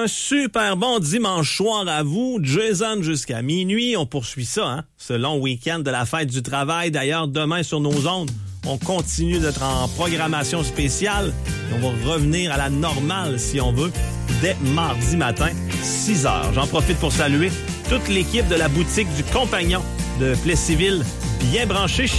un super bon dimanche soir à vous. Jason jusqu'à minuit. On poursuit ça, ce long week-end de la fête du travail. D'ailleurs, demain sur nos ondes, on continue d'être en programmation spéciale. On va revenir à la normale, si on veut, dès mardi matin, 6h. J'en profite pour saluer toute l'équipe de la boutique du Compagnon de Plessisville, bien branchée